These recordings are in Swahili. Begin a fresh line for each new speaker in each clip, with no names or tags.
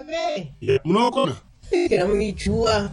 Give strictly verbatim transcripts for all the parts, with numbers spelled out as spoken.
Bebe.
Mnoko.
Kira mnichua.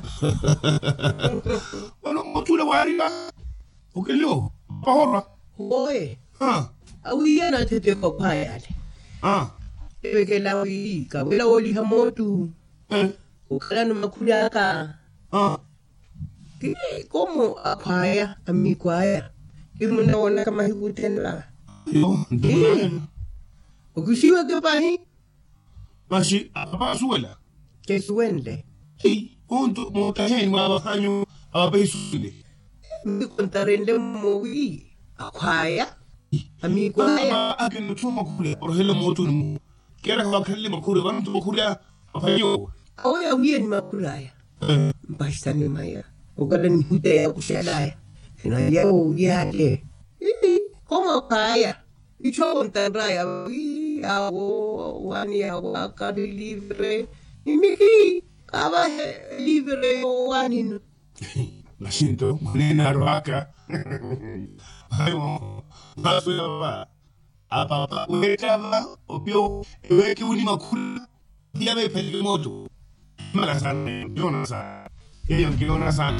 Wano motula wariba. Ukelo. Pahora.
Oe.
Ha.
Awiya na tete kwa payale.
Ha.
Eweke la wika. Wela woli hamotu.
Eh.
Ukala numakuyaka.
Ha.
Kile komo apaya amikwaya. Imuna wana kama hikutenla.
Yo. Ndumani.
Ukushiwa kepani.
Mashi. Apa suela.
Kesuende.
Si. Onto motahen mabakanyo. Ababe suele.
Mi kontarende mowi. Akwaya. Amikwaya.
Akin nutuma kule. Orhele motu numu. Kera wakali makure. Wantu makure. Apayo.
Awe awiya ni makuraya. Mpashta ni maya. Ukala ni huta ya kushalaya. Inalia uyale. Ii. Koma kaya. Icho kontaraya. Ii. Awo. Wani awo. Akari libre. Imiki. Kaba libre. Wani.
La siento. Manena roaka. Ayo. Paso ya ba. Apa uwekava. Opio. Eweki uni makule. Diabe peli moto. Mala sana. Yona sana. Yeyo yona sana.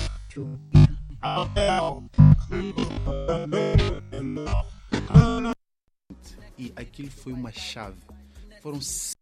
E aquilo foi uma chave. Foram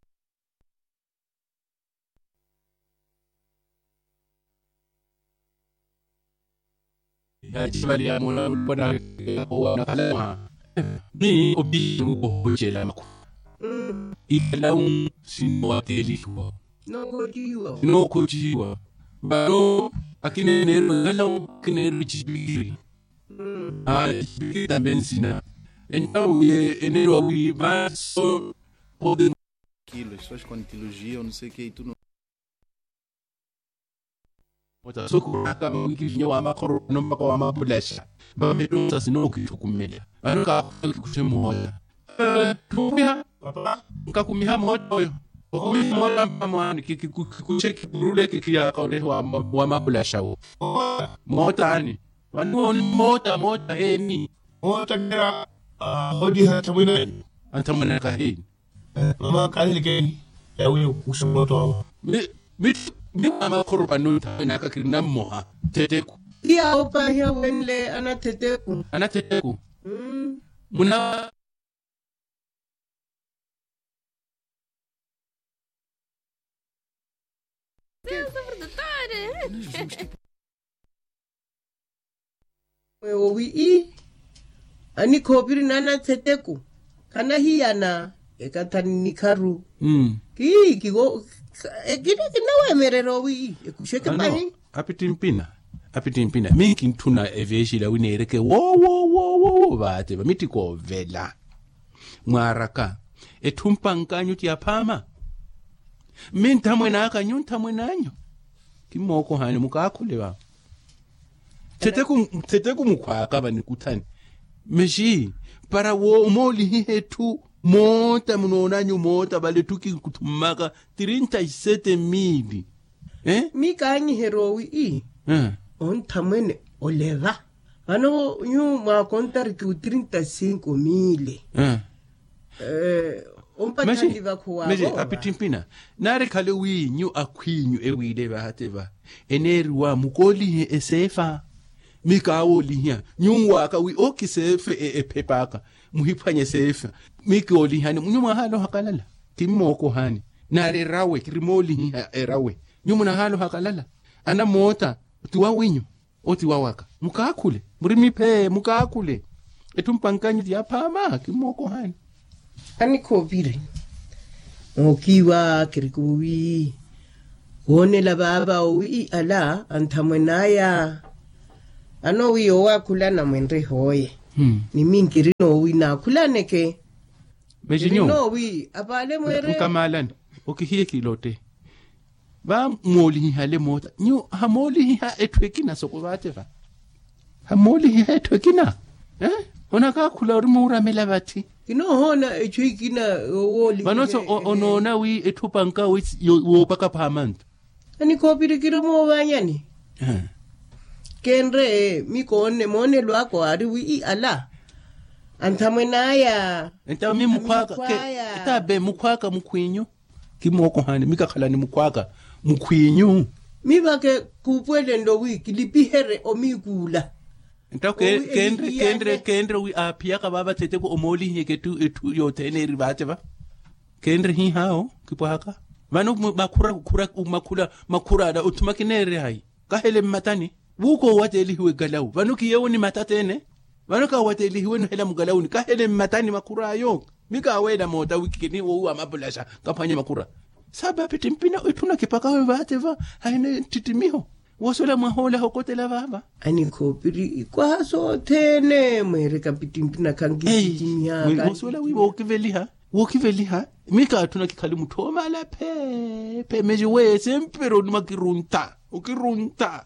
Jibali ya mwana wana wana kalama ni obi ngo jela mako ila un sino ateliwa
No gojiwa.
no kujiwa baro akine nero galo akine bichibiri ah também sina então é nero wi baso pode
aquilo, as pessoas quando te elogiam, não sei o que, e tu não.
Ota soko kama wiki nyawa makoro no makwa mabulesha ba medo sasino kitukumela anuka kusemoya eh kumia
Papa.
nka kumia moto yo kumia moto mama kiki kucheki rule kiki ya kole wa wa mabulesha wo motani wanu mota mota eni
Mota kera. Odi ha tamina.
antamana ka hii
Mama kali ke. Yawe usumoto.
mi mi mi mama korba no ta na ka kirna moha teteku
Kia opa ya wenle anateteku.
ana teteku
Mm.
muna
Wewe wi ani kopiri nana teteku. Kana hiyana ekatani nikaru.
mm
Ki kigo ekide kinawe merero wi ekusheke pani.
apitimpina apitimpina minki ntuna eveshila winereke wo wo wo wo bate bamiti ko vela mwaraka etumpa nkanyu ti apama minta mwena akanyunta mwenanyo kimoko hani mukakule ba teteku teteku mukwaka bani kutani meji para wo moli hetu mota munonanyo mota bale tuki kutumaka treinta e sete mil eh
Mi kanyi herowi i.
eh
On tamene oleva. Ano nyu ma kontar ki trinta e cinco mil.
eh
Eh on pa
Meji,
tandi va kuwa.
meji apitimpina nare kale wi nyu akwinyu ewile ba hateba enerwa mukoli he esefa mikawo linya nyungwa ka wi okisefe e, e pepaka muhipanye sefa mikoli hani nyuma halo hakalala timoko hani nare rawe krimoli ha erawe nyuma halo hakalala ana mota tiwa winyu otiwa waka mukakule muri mipe mukakule etumpankanyi ya pama kimoko hani
Ani kopiri. Okiwa kirikuwi. Wone la baba wi ala antamwenaya. Ano wi owa kula na mwendre hoye.
hmm
Ni minkirino wi na kula neke.
Mejinyo
No wi apale mwere.
nkamalan okihiye kilote ba moli hale mota nyu hamoli ha etwekina sokubateva hamoli ha etwekina eh onaka kula urumura melabati
Kino hona echuikina woli.
banoso onona wi etupanka wi wo paka pamant
Ani kopiri kirimo banyani.
eh
Kenre mi kone mone lwako ari wi ala. Antamwenaya.
enta mi mukwaka ke
Mukwaya.
itabe mukwaka mukwinyo kimoko hani mikakhala ni mukwaka mukhwinyu
mibake kupwele ndo wiki lipihere omikula
nta ke kendre kendre kendre wi apia ka baba tete ko omoli heke tu etu yo teneri bate ba kendre hi hao kipwaka vano makura kura makula makura da utumakinere hai ka hele matani buko wateli hiwe galau vano kiyewo ni matatene vano ka wateli hiwe no hela mugalau ni ka hele matani makura ayo mika weda mota wiki ni wo amabulasha kapanye makura saba pitimpina utuna kipaka we bate va haine titimiho wosola mahola hokotela baba
ani kopiri kwa so tene mwere kapitimpina kangi titimia
hey, wosola wi wokiveliha wokiveliha mika atuna kikhali muthoma la phe phe meje we sempero ni makirunta ukirunta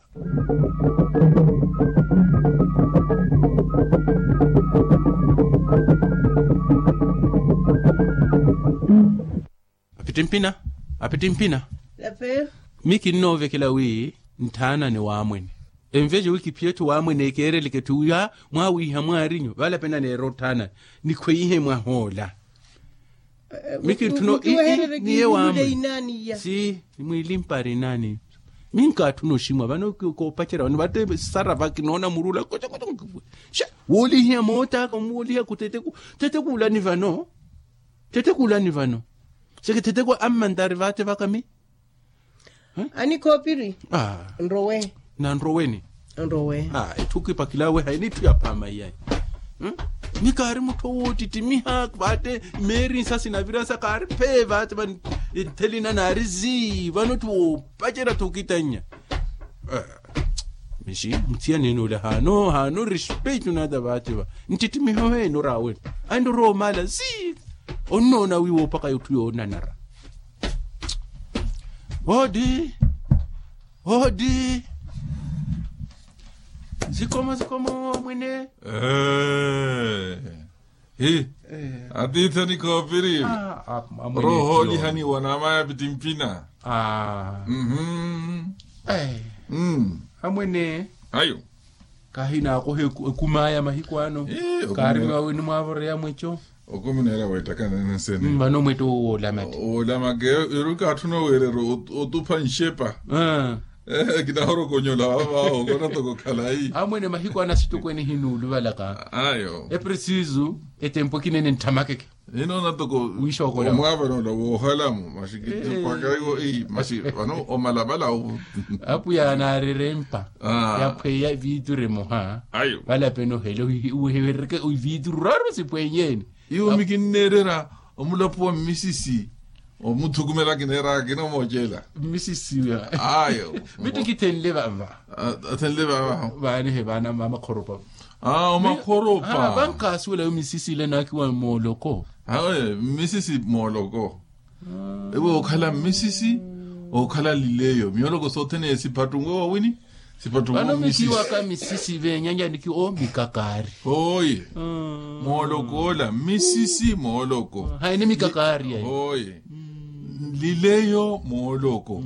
apitimpina apitimpina
lape
miki nove kila wi ntana ni wamwene emveje wiki pietu wamwene kerele ketuya mwa wiha mwarinyo wala pena ne rotana ni kweyihe mwa hola miki tuno niye wamwene si mwilimpari nani minka tuno shimwa bano ko pachera wani bate sarava kinona murula kocha kocha sha woli hiya mota ko woli hiya kutete ku tete kula ni vano tete kula ni vano seke tete ko amandari vate vakami
ani kopiri
ah
nrowe
na nroweni
nrowe
ah etuki pakilawe haini tu ya pama yai hm mikari mutoti timiha bate meri sasi na viransa kari pe bate ban telina na rizi vanotu pachera tukitanya ah mishi mtia neno le hano hano respect na da bate ba ntitimiho he no rawe ando ro mala zi onona wiwo paka yutu yo nanara Odi, odi, zikomo zikomo mwene.
Eh, eh, adita ni kopiri.
Ah,
roho li hani wanama ya bitimpina.
Ah,
mhm,
eh,
mm,
amwene.
ayo.
Kahina ko he kumaya mahikwano.
Eh,
Karima wini mwavore ya mwecho.
Okuminera wetakana nesene.
Mbano mweto o lamati.
O lamage iruka tuno werero otupa nshepa.
Ah.
Eh kina horo konyola wa okona toko kalai.
Amwene mahikwana situkweni hinulu balaka.
Ayo.
E preciso e tempo kinene ntamakeke.
Ino na toko
wisho ko
mwaba no lo halamu mashikiti pakayo eh mashi bano o malabala o.
Apu ya na rerempa.
Ah.
Ya pwe ya vidure moha.
Ayo.
Bala peno helo uhewereke u vidure raro sipwenyeni.
Iyo mikinerera omulapo misisi omuthugumela kinera kino mojela
misisi ya
ayo
bitu kitenle baba
atenle baba
bani he bana mama khoropa
ah oma khoropa
ah banka suela misisi le nakiwa moloko
ah misisi moloko ebo khala misisi o khala lileyo myoloko sotene siphatungo wawini siphatungo
bana mikiwa ka misisi be nyanya niki o mikakari
oye moloko la misisi moloko
haini mikakari ya
oye lileyo moloko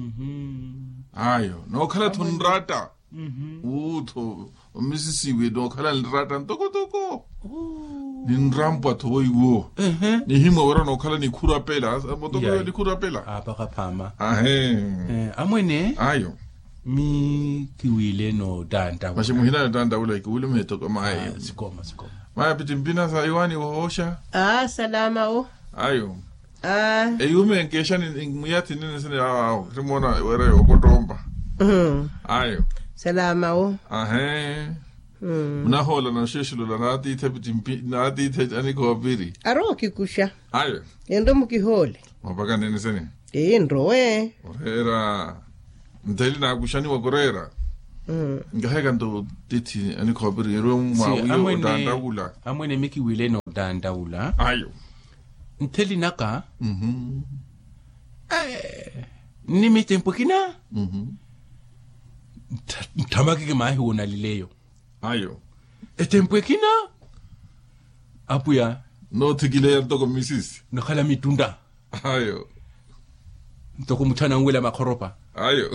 ayo no khala thunrata utho misisi we do khala nrata ntoko toko ninrampa thoiwo ni himo wera no khala ni khurapela motoko ni khurapela
apa kaphama
ahe
eh amwene
ayo
mi kiwile no danda
mashi muhina danda ula kiwile meto kama ayo
sikoma sikoma
maya pitimpina sa iwani wohosha
ah salama o
ayo
ah
eyume nkesha ni muyati nini sine awo timona wera yokotomba
mhm
ayo
salama o
ahe
mhm
unahola na sheshilo la nati tepitimpi nati te ani kopiri
aro kikusha
ayo
endo mukihole
mapaka nini sine
eh nrowe
orera nteli na kushani wa korera
mhm
ngaheka ndo titi ani kopiri ero mwawiyo danda ula
amwene miki wile no danda ula
ayo
nteli naka
mhm
eh ni mitempo kina
mhm
tamaki ke mahi wona lileyo
ayo
etempo kina apuya
no tikile ya toko misisi
nakhala mitunda
ayo
ntoko mutana ngwela makhoropa
ayo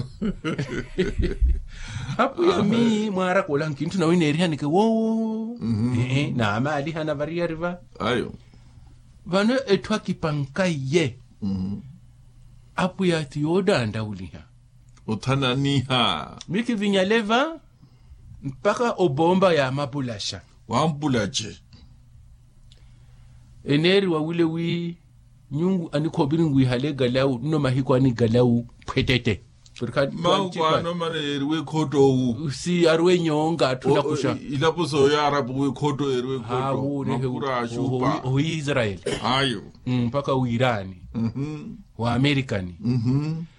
apuya mi mwara kola nkintu na wine riha nike wo eh na amali hana varia riva
ayo
vano etwa kipankaye
mhm
apu ya tiyoda ndauliha
uthananiha
miki vinyaleva mpaka obomba ya mabulasha
wambulaje
eneri wa wile wi nyungu anikobiri ngui hale galau no mahiko ani galau pwetete
maukwano mane eriwe khoto u
si arwe nyonga atuna kusha
ilapuso ya arabu we khoto eriwe
ha
khoto
ure
makura shupa
ho Israel
ayo
mpaka u Irani
mhm
wa Amerikani
mhm